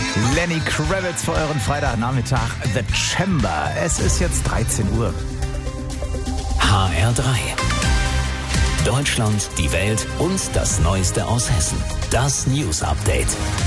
Lenny Kravitz für euren Freitagnachmittag. The Chamber. Es ist jetzt 13 Uhr. HR3. Deutschland, die Welt und das Neueste aus Hessen. Das News Update.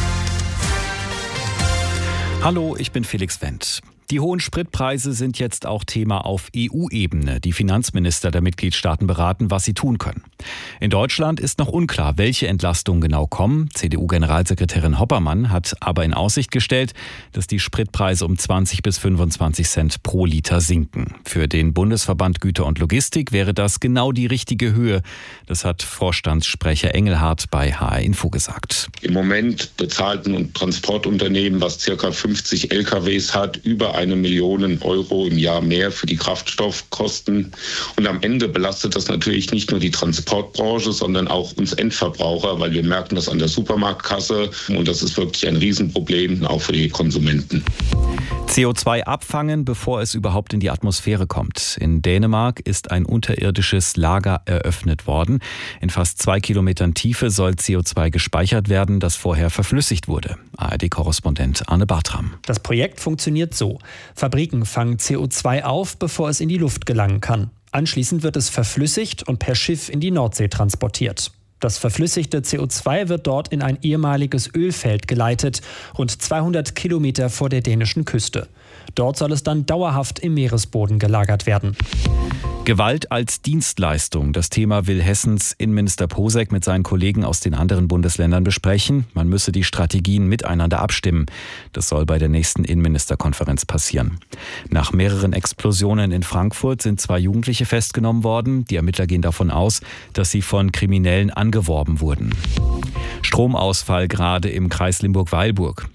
Hallo, ich bin Felix Wendt. Die hohen Spritpreise sind jetzt auch Thema auf EU-Ebene. Die Finanzminister der Mitgliedstaaten beraten, was sie tun können. In Deutschland ist noch unklar, welche Entlastungen genau kommen. CDU-Generalsekretärin Hoppermann hat aber in Aussicht gestellt, dass die Spritpreise um 20 bis 25 Cent pro Liter sinken. Für den Bundesverband Güter und Logistik wäre das genau die richtige Höhe. Das hat Vorstandssprecher Engelhardt bei HR Info gesagt. Im Moment bezahlten ein Transportunternehmen, was ca. 50 LKWs hat, über 1 Million Euro im Jahr mehr für die Kraftstoffkosten. Und am Ende belastet das natürlich nicht nur die Transportbranche, sondern auch uns Endverbraucher, weil wir merken das an der Supermarktkasse. Und das ist wirklich ein Riesenproblem, auch für die Konsumenten. CO2 abfangen, bevor es überhaupt in die Atmosphäre kommt. In Dänemark ist ein unterirdisches Lager eröffnet worden. In fast 2 Kilometern Tiefe soll CO2 gespeichert werden, das vorher verflüssigt wurde. ARD-Korrespondent Arne Bartram. Das Projekt funktioniert so. Fabriken fangen CO2 auf, bevor es in die Luft gelangen kann. Anschließend wird es verflüssigt und per Schiff in die Nordsee transportiert. Das verflüssigte CO2 wird dort in ein ehemaliges Ölfeld geleitet, rund 200 Kilometer vor der dänischen Küste. Dort soll es dann dauerhaft im Meeresboden gelagert werden. Gewalt als Dienstleistung. Das Thema will Hessens Innenminister Posek mit seinen Kollegen aus den anderen Bundesländern besprechen. Man müsse die Strategien miteinander abstimmen. Das soll bei der nächsten Innenministerkonferenz passieren. Nach mehreren Explosionen in Frankfurt sind 2 Jugendliche festgenommen worden. Die Ermittler gehen davon aus, dass sie von Kriminellen angeworben wurden. Stromausfall gerade im Kreis Limburg-Weilburg.